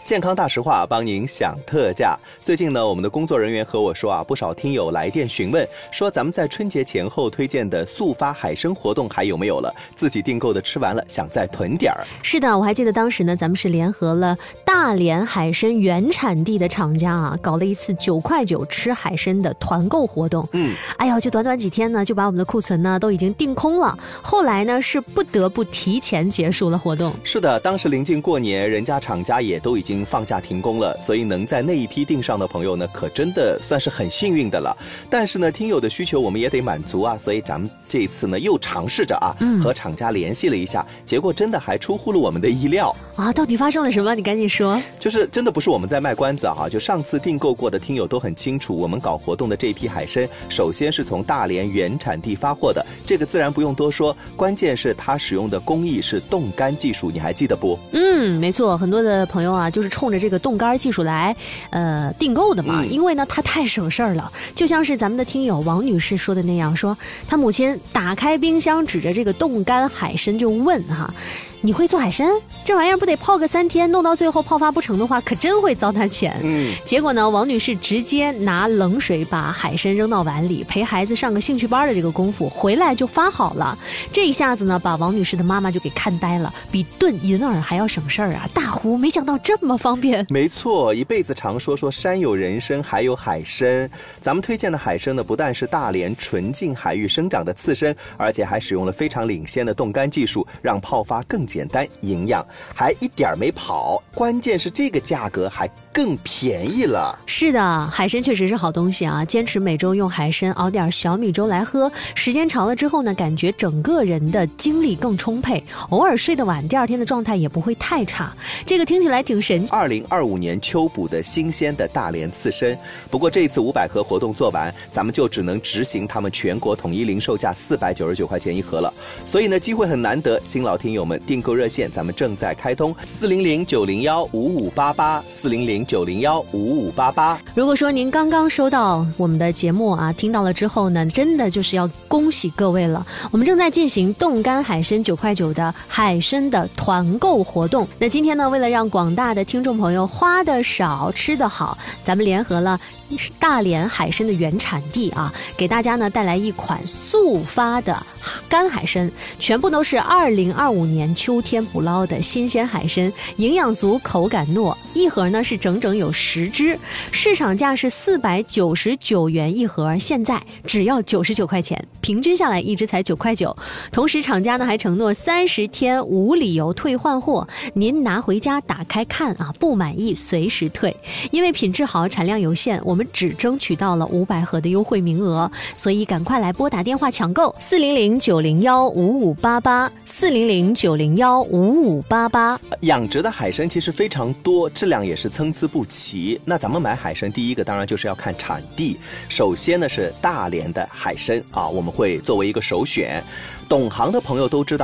健康大实话帮您享特价。最近呢，我们的工作人员和我说啊，不少听友来电询问，说咱们在春节前后推荐的速发海参活动还有没有了？自己订购的吃完了，想再囤点儿。 是的，我还记得当时呢，咱们是联合了大连海参原产地的厂家啊，搞了一次9块9吃海参的团购活动。哎呦，就短短几天呢，就把我们的库存呢都已经订空了。后来呢，是不得不提前结束了活动。 是的，当时临近过年，人家厂家也都已经放假停工了，所以能在那一批订上的朋友呢，可真的算是很幸运的了。但是呢，听友的需求我们也得满足啊，所以咱们这一次呢又尝试着啊，和厂家联系了一下，结果真的还出乎了我们的意料啊！到底发生了什么？你赶紧说。 就是真的不是我们在卖关子啊，就上次订购过的听友都很清楚，我们搞活动的这批海参，首先是从大连原产地发货的，这个自然不用多说，关键是它使用的工艺是冻干技术，你还记得不？ 没错，很多的朋友啊，就是冲着这个冻干技术来订购的嘛，因为呢它太省事儿了。就像是咱们的听友王女士说的那样，说她母亲打开冰箱，指着这个冻干海参就问哈，你会做海参？这玩意儿不得泡个3天，弄到最后泡发不成的话，可真会糟蹋钱。结果呢，王女士直接拿冷水把海参扔到碗里，陪孩子上个兴趣班的这个功夫，回来就发好了。这一下子呢，把王女士的妈妈就给看呆了，比炖银耳还要省事儿啊！大呼没想到这么方便。 没错，一辈子常说山有人参，海有海参。咱们推荐的海参呢，不但是大连纯净海域生长的刺参，而且还使用了非常领先的冻干技术，让泡发更简单，营养还一点没跑，关键是这个价格还更便宜了。 是的，海参确实是好东西啊，坚持每周用海参熬点小米粥来喝，时间长了之后呢，感觉整个人的精力更充沛，偶尔睡得晚，第二天的状态也不会太差。这个听起来挺神奇。 2025年秋捕的新鲜的大连刺参，不过这次500盒活动做完，咱们就只能执行他们全国统一零售价499块钱一盒了。所以呢，机会很难得，新老听友们订购热线咱们正在开通，400-901-5588，400-901-5588。 如果说您刚刚收到我们的节目啊，听到了之后呢，真的就是要恭喜各位了。我们正在进行冻干海参9块9的海参的团购活动。那今天呢，为了让广大的听众朋友花得少吃得好，咱们联合了大连海参的原产地啊，给大家呢带来一款速发的干海参，全部都是2025年秋天捕捞的新鲜海参，营养足，口感糯，一盒呢是整整有10只，市场价是499元一盒，现在只要99块钱，平均下来一只才9块9。同时厂家呢还承诺30天无理由退换货，您拿回家打开看啊，不满意随时退。因为品质好，产量有限，我们只争取到了500盒的优惠名额，所以赶快来拨打电话抢购400-901-5588，400-901-5588。 养殖的海参其实非常多，质量也是参差不齐。那咱们买海参，第一个当然就是要看产地，首先呢是大连的海参啊，我们会作为一个首选。懂行的朋友都知道，